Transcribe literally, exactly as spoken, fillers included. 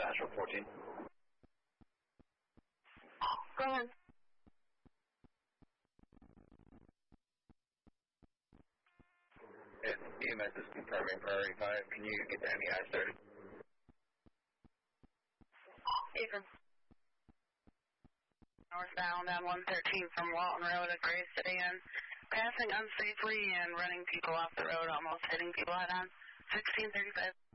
Nashville fourteen. Go ahead. E M S is confirming priority five. Can you get the M E I started? Ethan. Northbound on one thirteen from Walton Road at Gray City and passing unsafely and running people off the road, almost hitting people head on. sixteen thirty-five.